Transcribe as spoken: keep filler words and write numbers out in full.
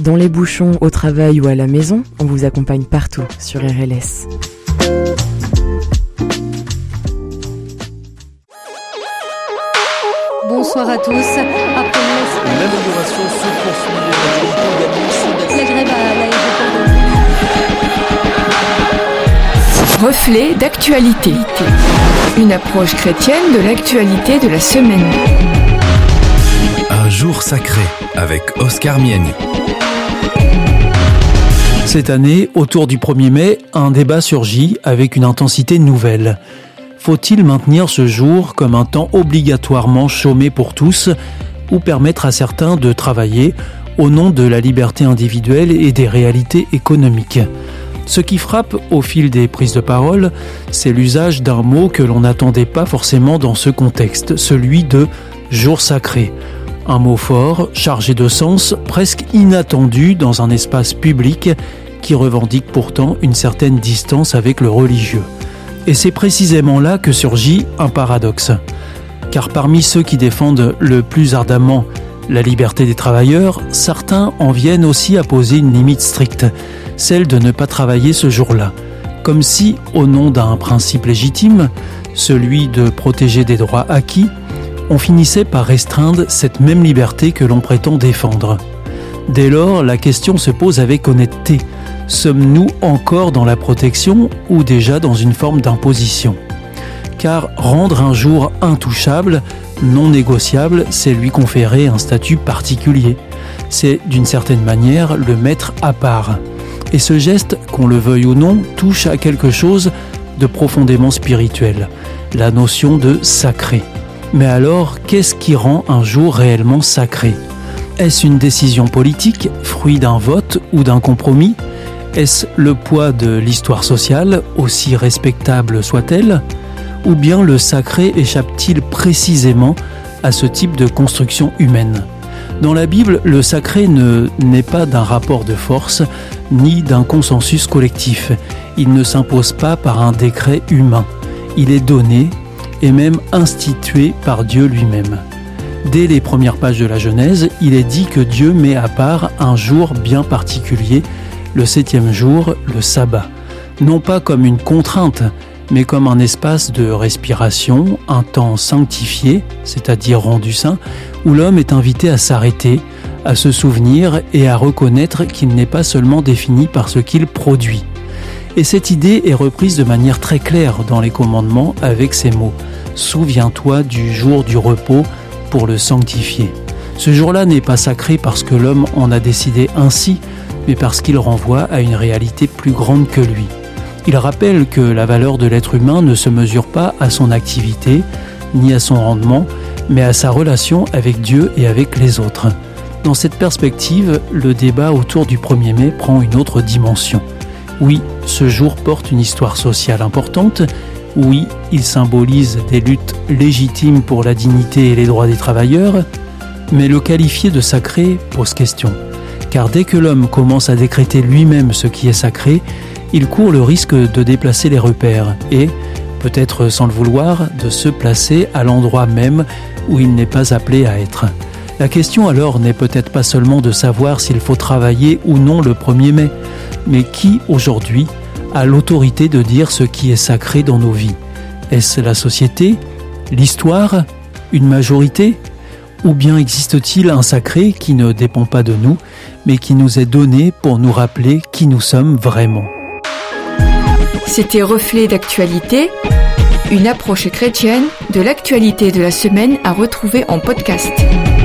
Dans les bouchons, au travail ou à la maison, on vous accompagne partout sur R L S. Bonsoir à tous. Après l'amélioration se poursuit. La grève à l'aéroport. Reflet d'actualité. Une approche chrétienne de l'actualité de la semaine. Un jour sacré avec Oscar Miani. Cette année, autour du premier mai, un débat surgit avec une intensité nouvelle. Faut-il maintenir ce jour comme un temps obligatoirement chômé pour tous ou permettre à certains de travailler au nom de la liberté individuelle et des réalités économiques ? Ce qui frappe au fil des prises de parole, c'est l'usage d'un mot que l'on n'attendait pas forcément dans ce contexte, celui de « jour sacré ». Un mot fort, chargé de sens, presque inattendu dans un espace public qui revendique pourtant une certaine distance avec le religieux. Et c'est précisément là que surgit un paradoxe. Car parmi ceux qui défendent le plus ardemment la liberté des travailleurs, certains en viennent aussi à poser une limite stricte, celle de ne pas travailler ce jour-là. Comme si, au nom d'un principe légitime, celui de protéger des droits acquis, on finissait par restreindre cette même liberté que l'on prétend défendre. Dès lors, la question se pose avec honnêteté. Sommes-nous encore dans la protection ou déjà dans une forme d'imposition ? Car rendre un jour intouchable, non négociable, c'est lui conférer un statut particulier. C'est d'une certaine manière le mettre à part. Et ce geste, qu'on le veuille ou non, touche à quelque chose de profondément spirituel, la notion de sacré. Mais alors, qu'est-ce qui rend un jour réellement sacré ? Est-ce une décision politique, fruit d'un vote ou d'un compromis ? Est-ce le poids de l'histoire sociale, aussi respectable soit-elle ? Ou bien le sacré échappe-t-il précisément à ce type de construction humaine ? Dans la Bible, le sacré ne naît pas d'un rapport de force, ni d'un consensus collectif. Il ne s'impose pas par un décret humain. Il est donné et même institué par Dieu lui-même. Dès les premières pages de la Genèse, il est dit que Dieu met à part un jour bien particulier, le septième jour, le sabbat. Non pas comme une contrainte, mais comme un espace de respiration, un temps sanctifié, c'est-à-dire rendu saint, où l'homme est invité à s'arrêter, à se souvenir et à reconnaître qu'il n'est pas seulement défini par ce qu'il produit. Et cette idée est reprise de manière très claire dans les commandements avec ces mots « Souviens-toi du jour du repos pour le sanctifier ». Ce jour-là n'est pas sacré parce que l'homme en a décidé ainsi, mais parce qu'il renvoie à une réalité plus grande que lui. Il rappelle que la valeur de l'être humain ne se mesure pas à son activité, ni à son rendement, mais à sa relation avec Dieu et avec les autres. Dans cette perspective, le débat autour du premier mai prend une autre dimension. Oui, ce jour porte une histoire sociale importante. Oui, il symbolise des luttes légitimes pour la dignité et les droits des travailleurs. Mais le qualifier de sacré pose question. Car dès que l'homme commence à décréter lui-même ce qui est sacré, il court le risque de déplacer les repères et, peut-être sans le vouloir, de se placer à l'endroit même où il n'est pas appelé à être. La question alors n'est peut-être pas seulement de savoir s'il faut travailler ou non le premier mai, mais qui, aujourd'hui, a l'autorité de dire ce qui est sacré dans nos vies ? Est-ce la société ? L'histoire ? Une majorité ? Ou bien existe-t-il un sacré qui ne dépend pas de nous, mais qui nous est donné pour nous rappeler qui nous sommes vraiment ? C'était Reflet d'actualité, une approche chrétienne de l'actualité de la semaine à retrouver en podcast.